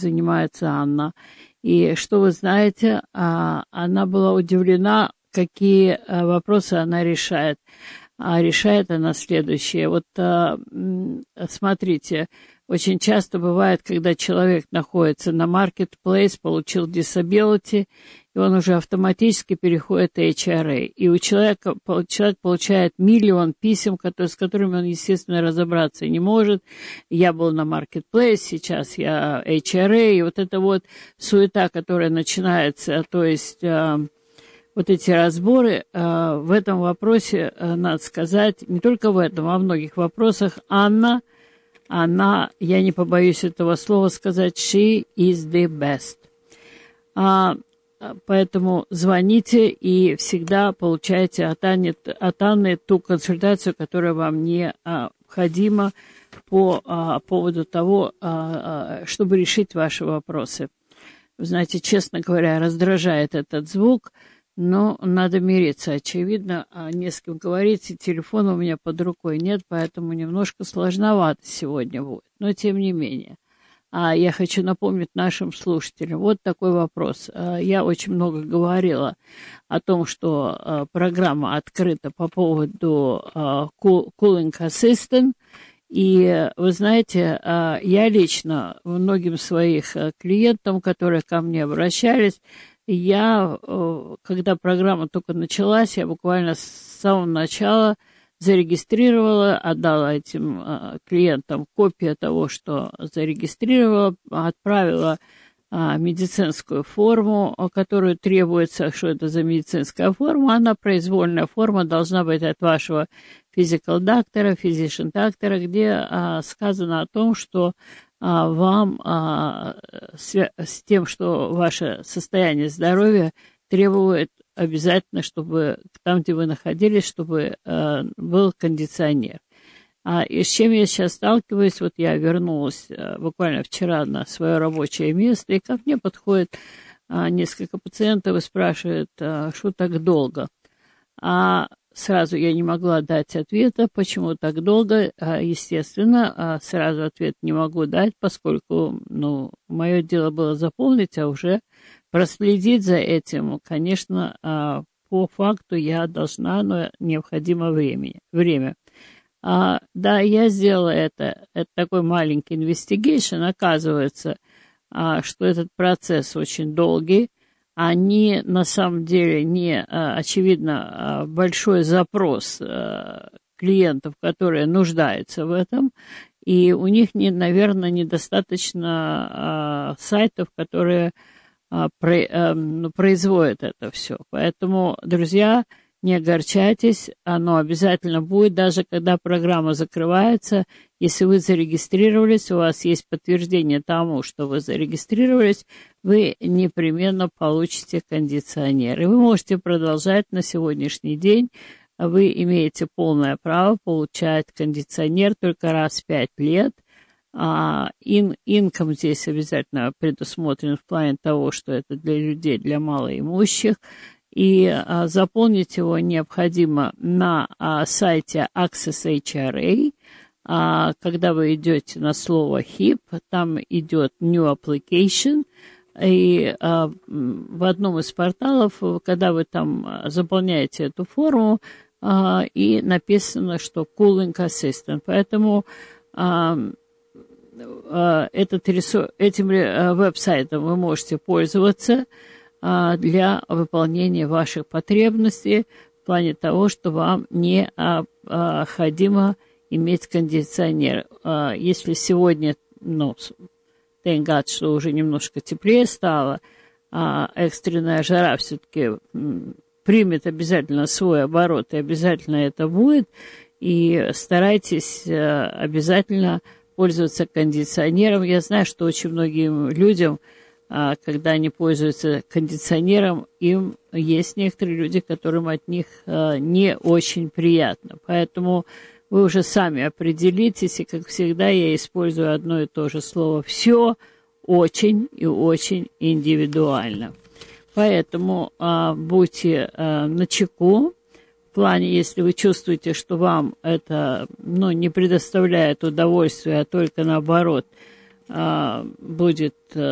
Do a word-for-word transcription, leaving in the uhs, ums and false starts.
занимается Анна. И что вы знаете, она была удивлена, какие вопросы она решает. А решает она следующее. Вот смотрите, очень часто бывает, когда человек находится на marketplace, получил disability, и он уже автоматически переходит в эйч ар эй. И у человека, человек получает миллион писем, которые, с которыми он, естественно, разобраться не может. Я был на marketplace, сейчас я эйч ар эй, и вот эта вот суета, которая начинается, то есть... Вот эти разборы э, в этом вопросе, э, надо сказать, не только в этом, а во многих вопросах, Анна, она, я не побоюсь этого слова сказать, she is the best. А, поэтому звоните и всегда получайте от Анны, от Анны ту консультацию, которая вам необходима по а, поводу того, а, а, чтобы решить ваши вопросы. Вы знаете, честно говоря, раздражает этот звук. Но надо мириться. Очевидно, не с кем говорить, и телефона у меня под рукой нет, поэтому немножко сложновато сегодня будет. Но тем не менее. А я хочу напомнить нашим слушателям. Вот такой вопрос. Я очень много говорила о том, что программа открыта по поводу Cooling Assistant. И вы знаете, я лично многим своих клиентам, которые ко мне обращались, я, когда программа только началась, я буквально с самого начала зарегистрировала, отдала этим клиентам копию того, что зарегистрировала, отправила медицинскую форму, которую требуется. Что это за медицинская форма? Она произвольная форма, должна быть от вашего physical доктора, physician доктора, где сказано о том, что вам а, с, с тем, что ваше состояние здоровья требует обязательно, чтобы там, где вы находились, чтобы а, был кондиционер. А, и с чем я сейчас сталкиваюсь, вот я вернулась а, буквально вчера на свое рабочее место, и ко мне подходит а, несколько пациентов и спрашивают, а, что так долго. А сразу я не могла дать ответа, почему так долго. Естественно, сразу ответ не могу дать, поскольку, ну, мое дело было заполнить, а уже проследить за этим, конечно, по факту я должна, но необходимо время. время. А, да, я сделала это. Это такой маленький investigation. Оказывается, а, что этот процесс очень долгий. Они, на самом деле, не, очевидно, большой запрос клиентов, которые нуждаются в этом, и у них, не, наверное, недостаточно сайтов, которые производят это все. Поэтому, друзья, не огорчайтесь, оно обязательно будет, даже когда программа закрывается. Если вы зарегистрировались, у вас есть подтверждение тому, что вы зарегистрировались, вы непременно получите кондиционер. И вы можете продолжать на сегодняшний день. Вы имеете полное право получать кондиционер только раз в пять лет. А ин, инком здесь обязательно предусмотрен в плане того, что это для людей, для малоимущих. И а, заполнить его необходимо на а, сайте Access эйч ар эй. А, когда вы идете на слово хип, там идет New Application. И а, в одном из порталов, когда вы там заполняете эту форму, а, и написано, что Cooling Assistant. Поэтому а, а, этот, этим веб-сайтом вы можете пользоваться для выполнения ваших потребностей в плане того, что вам необходимо иметь кондиционер. Если сегодня, ну, thank God, что уже немножко теплее стало, экстренная жара все-таки примет обязательно свой оборот, и обязательно это будет, и старайтесь обязательно пользоваться кондиционером. Я знаю, что очень многим людям, когда они пользуются кондиционером, им есть некоторые люди, которым от них не очень приятно. Поэтому вы уже сами определитесь, и, как всегда, я использую одно и то же слово «все» очень и очень индивидуально. Поэтому а, будьте а, начеку. В плане, если вы чувствуете, что вам это, ну, не предоставляет удовольствия, а только наоборот а, будет